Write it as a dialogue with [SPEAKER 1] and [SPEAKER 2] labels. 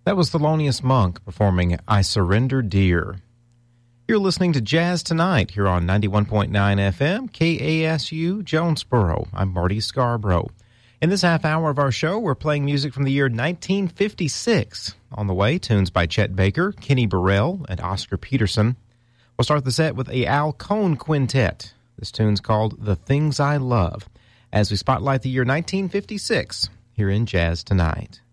[SPEAKER 1] That was Thelonious Monk performing I Surrender Dear. You're listening to Jazz Tonight here on 91.9 FM, KASU, Jonesboro. I'm Marty Scarborough. In this half hour of our show, we're playing music from the year 1956. On the way, tunes by Chet Baker, Kenny Burrell, and Oscar Peterson. We'll start the set with a Al Cohn Quintet. This tune's called The Things I Love, as we spotlight the year 1956 here in Jazz Tonight.